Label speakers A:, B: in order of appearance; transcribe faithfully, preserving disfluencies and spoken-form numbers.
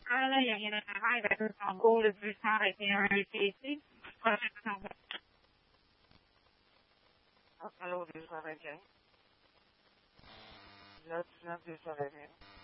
A: escala y en el travail avec son goal de deux cents avec un E T C. Prochaine question.
B: Allô, deux cent vingt et un. Là, deux cent vingt et un.